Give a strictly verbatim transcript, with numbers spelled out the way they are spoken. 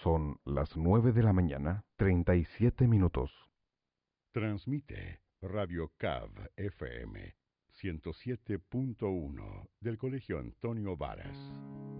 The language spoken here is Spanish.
Son las nueve de la mañana, treinta y siete minutos. Transmite Radio C A V F M ciento siete punto uno del Colegio Antonio Varas.